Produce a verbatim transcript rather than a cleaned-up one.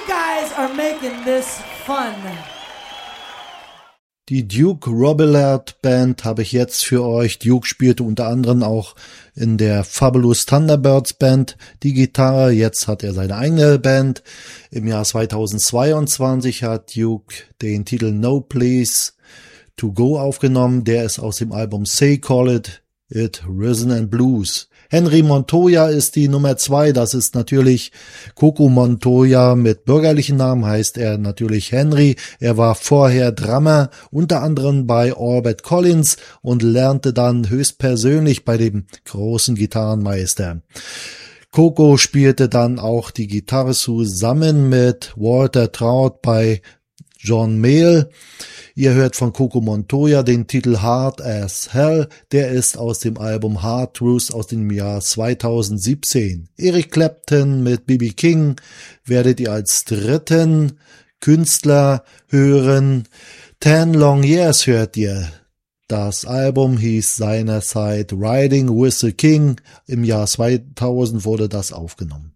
guys are making this fun. Die Duke Robillard Band habe ich jetzt für euch. Duke spielte unter anderem auch in der Fabulous Thunderbirds Band die Gitarre. Jetzt hat er seine eigene Band. Im Jahr zweitausendzweiundzwanzig hat Duke den Titel No Place to Go aufgenommen. Der ist aus dem Album Say Call It It Rhythm and Blues. Henry Montoya ist die Nummer zwei, das ist natürlich Coco Montoya mit bürgerlichen Namen, heißt er natürlich Henry. Er war vorher Drummer, unter anderem bei Albert Collins und lernte dann höchstpersönlich bei dem großen Gitarrenmeister. Coco spielte dann auch die Gitarre zusammen mit Walter Trout bei John Mayall. Ihr hört von Coco Montoya den Titel Hard as Hell, der ist aus dem Album Hard Truth aus dem Jahr zweitausendsiebzehn. Eric Clapton mit B B King werdet ihr als dritten Künstler hören. Ten Long Years hört ihr. Das Album hieß seinerzeit Riding with the King. Im Jahr zweitausend wurde das aufgenommen.